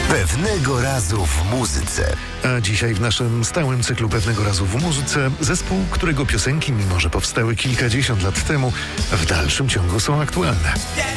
Pewnego razu w muzyce. A dzisiaj w naszym stałym cyklu Pewnego razu w muzyce zespół, którego piosenki, mimo że powstały kilkadziesiąt lat temu, w dalszym ciągu są aktualne.